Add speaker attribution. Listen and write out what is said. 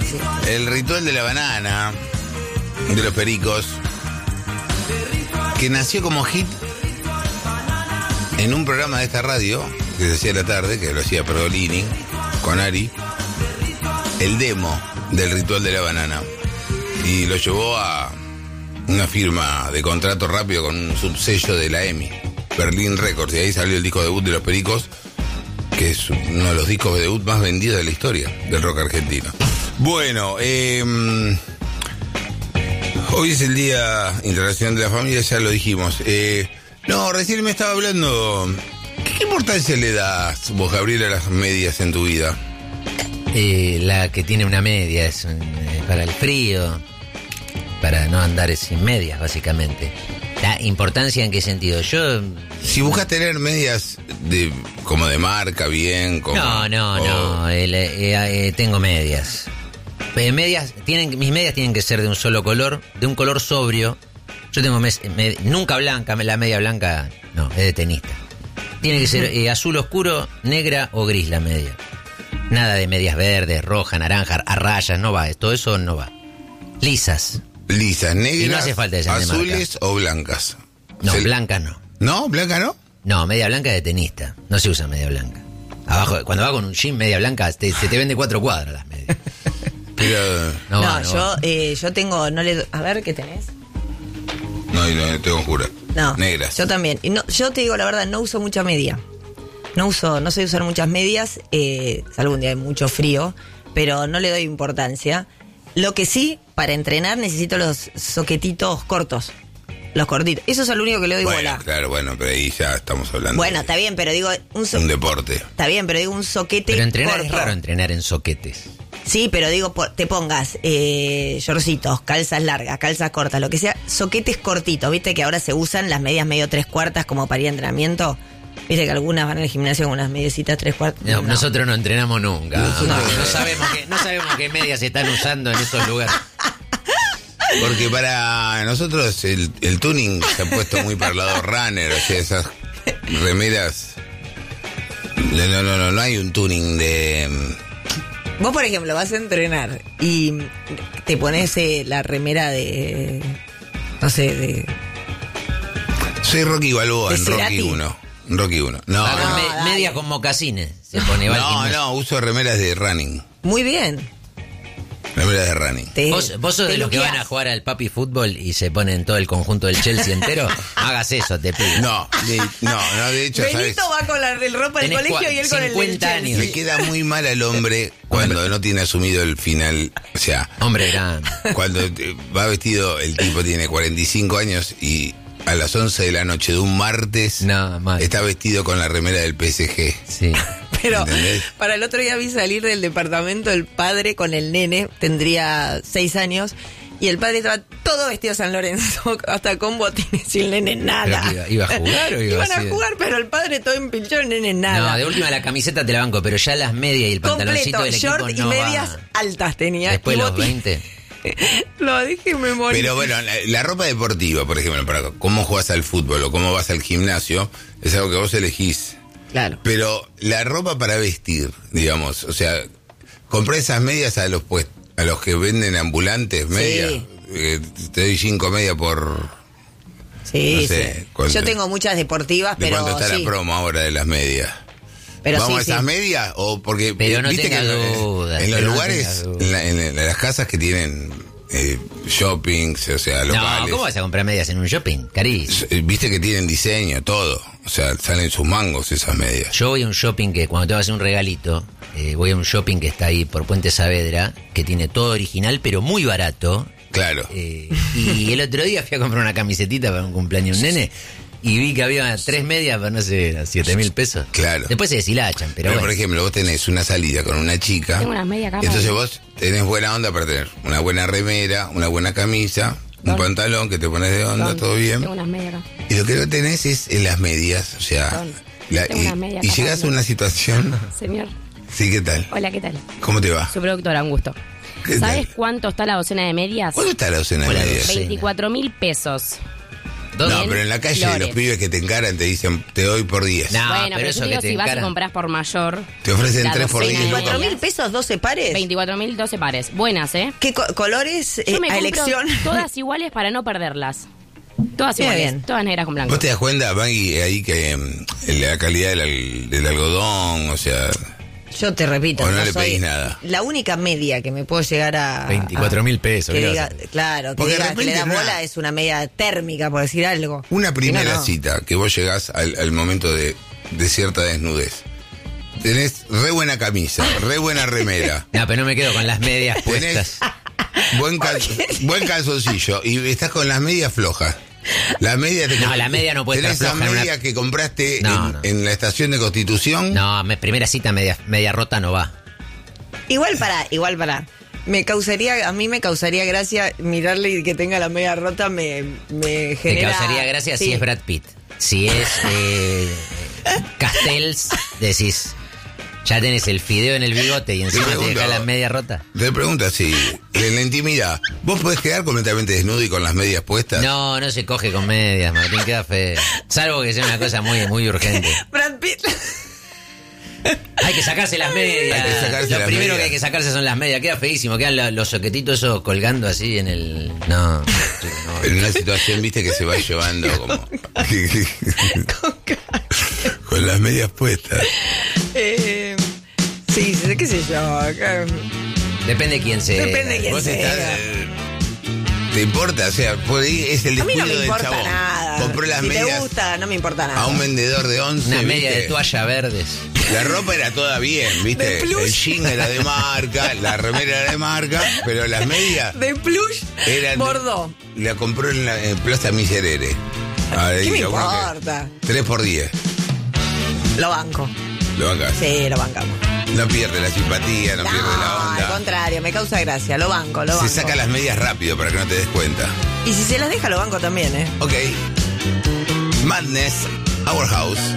Speaker 1: sí.
Speaker 2: El ritual de la banana de los Pericos, que nació como hit en un programa de esta radio que se hacía a la tarde, que lo hacía Pergolini con Ari, el demo del ritual de la banana, y lo llevó a una firma de contrato rápido con un subsello de la EMI, Berlin Records, y ahí salió el disco debut de los Pericos, que es uno de los discos de debut más vendidos de la historia del rock argentino. Bueno, hoy es el Día Internacional de la Familia, ya lo dijimos. No, recién me estaba hablando. ¿Qué importancia le das vos, Gabriel, a las medias en tu vida?
Speaker 3: La que tiene una media es para el frío, para no andar sin medias, básicamente. ¿La importancia en qué sentido? Yo...
Speaker 2: Si buscas tener medias como de marca, bien... Como,
Speaker 3: No. Tengo medias. Mis medias tienen que ser de un solo color, de un color sobrio. Yo tengo nunca blanca, la media blanca no, es de tenista. Tiene que ser azul oscuro, negra o gris la media. Nada de medias verdes, roja, naranja, a rayas, no va. Todo eso no va. Lisas, negras, y no hace falta que sean
Speaker 2: azules o blancas.
Speaker 3: No, blancas no.
Speaker 2: ¿No? ¿Blanca no?
Speaker 3: No, media blanca de tenista. No se usa media blanca. Abajo, cuando va con un jean media blanca, se te vende 4 cuadras las medias.
Speaker 1: Pero, yo tengo, a ver, ¿qué tenés?
Speaker 2: No, tengo jura.
Speaker 1: No,
Speaker 2: negras.
Speaker 1: Yo también. Y no, yo te digo la verdad, no uso mucha media. No sé usar muchas medias, salvo un día hay mucho frío, pero no le doy importancia. Lo que sí, para entrenar necesito los soquetitos cortos. Los cortitos. Eso es lo único que le doy bola.
Speaker 2: Claro, pero ahí ya estamos hablando.
Speaker 1: Bueno, está bien, pero digo...
Speaker 2: Un deporte.
Speaker 1: Está bien, pero digo un soquete
Speaker 3: pero entrenar
Speaker 1: corto.
Speaker 3: Es raro entrenar en soquetes.
Speaker 1: Sí, pero digo, te pongas shortcitos, calzas largas, calzas cortas, lo que sea, soquetes cortitos. ¿Viste que ahora se usan las medias medio 3/4 como para ir a entrenamiento? ¿Viste que algunas van al gimnasio con unas mediecitas 3/4?
Speaker 3: No. Nosotros no entrenamos nunca. No sabemos qué medias se están usando en esos lugares.
Speaker 2: Porque para nosotros el tuning se ha puesto muy para el lado runner, o sea, esas remeras. No hay un tuning de...
Speaker 1: Vos, por ejemplo, vas a entrenar y te pones la remera de... No sé, de...
Speaker 2: Soy Rocky Balboa en
Speaker 1: Cerati.
Speaker 2: Rocky 1. No.
Speaker 3: Media con mocasines se pone.
Speaker 2: No, uso remeras de running.
Speaker 1: Muy bien.
Speaker 2: Remeras de running.
Speaker 3: ¿Vos sos de los que van a jugar al papi fútbol y se ponen todo el conjunto del Chelsea entero? Hagas eso, te pido.
Speaker 2: No, de hecho,
Speaker 1: Benito va con la ropa del colegio y él con el del
Speaker 3: 50 años.
Speaker 2: Le queda muy mal al hombre cuando no tiene asumido el final. O sea,
Speaker 3: hombre grande.
Speaker 2: Cuando va vestido, el tipo tiene 45 años y a las 11 de la noche de un martes está vestido con la remera del PSG.
Speaker 3: Sí.
Speaker 1: Pero
Speaker 2: ¿entendés?
Speaker 1: para el otro día vi salir del departamento el padre con el nene, tendría 6 años, y el padre estaba todo vestido de San Lorenzo, hasta con botines y el nene nada.
Speaker 3: ¿Iba a jugar o
Speaker 1: iban a jugar, pero el padre todo empilchado, el nene nada.
Speaker 3: No, de última la camiseta te la banco, pero ya las medias y el pantaloncito del equipo
Speaker 1: short
Speaker 3: no
Speaker 1: y medias altas tenía.
Speaker 3: Después
Speaker 1: y
Speaker 3: los 20.
Speaker 1: Lo dije y me morí.
Speaker 2: Pero bueno, la ropa deportiva, por ejemplo, para cómo jugás al fútbol o cómo vas al gimnasio, es algo que vos elegís.
Speaker 1: Claro.
Speaker 2: Pero la ropa para vestir, digamos, o sea, compré esas medias a los que venden ambulantes, medias.
Speaker 1: Sí.
Speaker 2: Te doy 5 medias por...
Speaker 1: Sí,
Speaker 2: no sé,
Speaker 1: sí. Yo tengo muchas deportivas,
Speaker 2: ¿De
Speaker 1: pero
Speaker 2: cuánto está la promo ahora de las medias?
Speaker 1: Pero
Speaker 2: ¿vamos
Speaker 1: sí,
Speaker 2: a esas medias? O porque
Speaker 3: pero no
Speaker 2: viste
Speaker 3: tenga
Speaker 2: que
Speaker 3: dudas,
Speaker 2: en los
Speaker 3: pero
Speaker 2: lugares,
Speaker 3: no tenga
Speaker 2: en las casas que tienen shoppings, o sea, locales.
Speaker 3: No, ¿cómo vas a comprar medias en un shopping? Carísimo.
Speaker 2: Viste que tienen diseño, todo. O sea, salen sus mangos esas medias.
Speaker 3: Yo voy a un shopping que cuando te vas a hacer un regalito, voy a un shopping que está ahí por Puente Saavedra, que tiene todo original, pero muy barato.
Speaker 2: Claro.
Speaker 3: Y el otro día fui a comprar una camisetita para un cumpleaños de un nene y vi que había 3 medias para, no sé, 7.000 pesos.
Speaker 2: Claro.
Speaker 3: Después se deshilachan, pero bueno.
Speaker 2: Por ejemplo, vos tenés una salida con una chica.
Speaker 4: Tengo unas medias acá.
Speaker 2: Entonces vos tenés buena onda para tener una buena remera, una buena camisa, un pantalón que te pones de onda, todo bien.
Speaker 4: Tengo unas medias acá.
Speaker 2: Y lo que no tenés es en las medias, o sea...
Speaker 4: Tengo unas medias
Speaker 2: y
Speaker 4: acá
Speaker 2: llegás a
Speaker 4: también.
Speaker 2: una situación...
Speaker 4: Señor.
Speaker 2: Sí, ¿qué tal?
Speaker 4: Hola, ¿qué tal?
Speaker 2: ¿Cómo te va?
Speaker 4: Su productora, un gusto.
Speaker 2: ¿Qué
Speaker 4: ¿Sabes
Speaker 2: tal?
Speaker 4: cuánto está la docena de medias?
Speaker 2: ¿Cuánto está la docena de medias?
Speaker 4: 24.000 pesos.
Speaker 3: Dos.
Speaker 2: No, pero en la calle
Speaker 4: Flores.
Speaker 2: los pibes que te encaran te dicen, te doy por 10.
Speaker 3: No,
Speaker 4: Bueno, pero
Speaker 3: eso
Speaker 4: yo
Speaker 3: que
Speaker 4: digo,
Speaker 3: te
Speaker 4: si vas y
Speaker 3: encaran.
Speaker 4: compras por mayor.
Speaker 2: Te ofrecen
Speaker 4: la
Speaker 2: 3 por
Speaker 4: docena
Speaker 2: 10.
Speaker 4: de
Speaker 1: 4.000
Speaker 4: medias.
Speaker 1: pesos, 12 pares.
Speaker 4: 24.000, 12 pares. Buenas, ¿eh?
Speaker 1: ¿Qué colores
Speaker 4: Yo me
Speaker 1: a
Speaker 4: compro
Speaker 1: elección?
Speaker 4: todas iguales para no perderlas. Todas
Speaker 1: Bien,
Speaker 4: iguales,
Speaker 1: bien.
Speaker 4: todas negras con blanco.
Speaker 2: ¿Vos te das cuenta, Maggie, ahí que la calidad del algodón, o sea,
Speaker 1: Yo te repito,
Speaker 2: O no le
Speaker 1: soy
Speaker 2: pedís nada.
Speaker 1: la única media que me puedo llegar a
Speaker 3: 24.000 pesos,
Speaker 1: que
Speaker 3: ¿qué
Speaker 1: diga,
Speaker 3: vas a hacer?
Speaker 1: claro, que
Speaker 2: Porque de
Speaker 1: diga que le
Speaker 2: repente
Speaker 1: da
Speaker 2: una-
Speaker 1: bola es una media térmica, por decir algo.
Speaker 2: una primera
Speaker 1: Si no, no.
Speaker 2: cita que vos llegás al momento de cierta desnudez. Tenés re buena camisa, re buena remera.
Speaker 3: No, pero no me quedo con las medias
Speaker 2: Tenés
Speaker 3: puestas.
Speaker 2: buen calzoncillo y estás con las medias flojas. La media
Speaker 3: No, la media no puede
Speaker 2: tenés
Speaker 3: estar
Speaker 2: esa
Speaker 3: floja en una-
Speaker 2: media que compraste
Speaker 3: No, no.
Speaker 2: en la estación de Constitución.
Speaker 3: No, primera cita media rota no va.
Speaker 1: Igual para. A mí me causaría gracia mirarle y que tenga la media rota, me
Speaker 3: Te
Speaker 1: genera.
Speaker 3: causaría gracia
Speaker 1: sí.
Speaker 3: si es Brad Pitt. Si es Castells, decís, ya tenés el fideo en el bigote y encima te
Speaker 2: pregunto.
Speaker 3: dejas la media rota.
Speaker 2: Te pregunto así, en la intimidad, ¿vos podés quedar completamente desnudo y con las medias puestas?
Speaker 3: No, no se coge con medias, Martín, queda feo. Salvo que sea una cosa muy, muy urgente.
Speaker 1: Brad Pitt.
Speaker 3: Hay que sacarse las medias.
Speaker 2: Hay que sacarse
Speaker 3: Lo
Speaker 2: las
Speaker 3: primero
Speaker 2: medias.
Speaker 3: que hay que sacarse son las medias. Queda feísimo. Quedan los soquetitos esos colgando así en el... No.
Speaker 2: En una situación, viste, que se va llevando como... con las medias puestas.
Speaker 1: Sí, qué sé yo.
Speaker 3: Depende quién sea.
Speaker 1: Depende quién
Speaker 2: Vos
Speaker 1: sea.
Speaker 2: estás... ¿Te importa? O sea, por ahí es el
Speaker 1: A mí
Speaker 2: descuido
Speaker 1: no me
Speaker 2: del
Speaker 1: importa
Speaker 2: chabón.
Speaker 1: nada.
Speaker 2: Compró las
Speaker 1: si te
Speaker 2: medias
Speaker 1: gusta, no me importa nada.
Speaker 2: a un vendedor de 11,
Speaker 3: Una media
Speaker 2: ¿viste?
Speaker 3: de toalla verdes.
Speaker 2: La ropa era toda bien, ¿viste?
Speaker 1: De plush.
Speaker 2: El jean era de marca, la remera era de marca, pero las medias
Speaker 1: De plush,
Speaker 2: eran...
Speaker 1: Bordeaux.
Speaker 2: La compró en Plaza Miserere.
Speaker 1: ¿Qué me importa?
Speaker 2: 3 por 10.
Speaker 1: Lo banco.
Speaker 2: Lo bancás.
Speaker 1: Sí, lo bancamos.
Speaker 2: No pierde la simpatía, no pierde la
Speaker 1: al
Speaker 2: onda.
Speaker 1: contrario, me causa gracia. Lo banco, lo
Speaker 2: Se
Speaker 1: banco.
Speaker 2: saca las medias rápido para que no te des cuenta.
Speaker 1: Y si se las deja, lo banco también, ¿eh?
Speaker 2: Ok. Madness, Our House.